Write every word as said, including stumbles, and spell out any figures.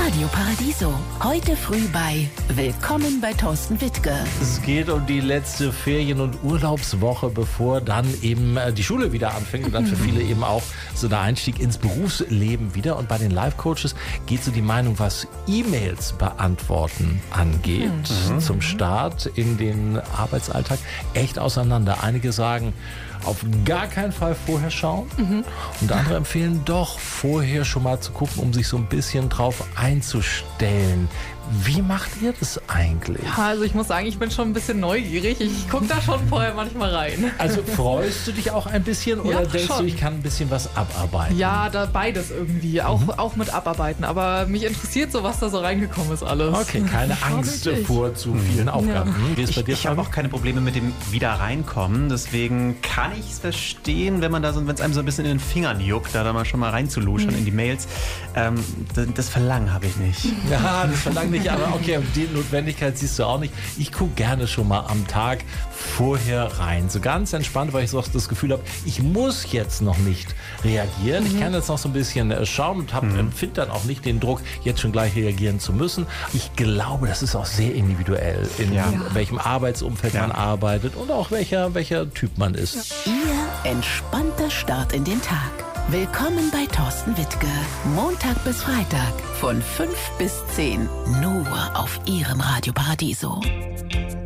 Radio Paradiso. Heute früh bei Willkommen bei Thorsten Wittke. Es geht um die letzte Ferien- und Urlaubswoche, bevor dann eben die Schule wieder anfängt und dann für viele eben auch so der Einstieg ins Berufsleben wieder. Und bei den Life-Coaches geht so die Meinung, was E-Mails beantworten angeht, mhm. zum Start in den Arbeitsalltag echt auseinander. Einige sagen, auf gar keinen Fall vorher schauen. Mhm. Und andere empfehlen doch, vorher schon mal zu gucken, um sich so ein bisschen drauf einzustellen. Wie macht ihr das eigentlich? Ja, also ich muss sagen, ich bin schon ein bisschen neugierig. Ich gucke da schon vorher manchmal rein. Also freust du dich auch ein bisschen oder ja, denkst schon. du, ich kann ein bisschen was abarbeiten? Ja, da beides irgendwie. Auch, mhm. auch mit abarbeiten. Aber mich interessiert so, was da so reingekommen ist alles. Okay, keine Angst vor zu vielen Aufgaben. Ja. Wie ist bei dir? Ich, ich habe auch keine Probleme mit dem Wieder-Reinkommen. Deswegen kann ich es verstehen, wenn man da so, wenn es einem so ein bisschen in den Fingern juckt, da, da mal schon mal reinzuluschern mhm. in die Mails. Ähm, das, das Verlangen habe ich nicht. Ja, das Verlangen nicht. Aber okay, die Notwendigkeit siehst du auch nicht. Ich gucke gerne schon mal am Tag vorher rein. So ganz entspannt, weil ich so das Gefühl habe, ich muss jetzt noch nicht reagieren. Mhm. Ich kann jetzt noch so ein bisschen schauen und mhm. empfinde dann auch nicht den Druck, jetzt schon gleich reagieren zu müssen. Ich glaube, das ist auch sehr individuell, in ja. welchem Arbeitsumfeld ja. man arbeitet und auch welcher, welcher Typ man ist. Ihr entspannter Start in den Tag. Willkommen bei Thorsten Wittke. Montag bis Freitag von fünf bis zehn. Nur auf Ihrem Radio Paradiso.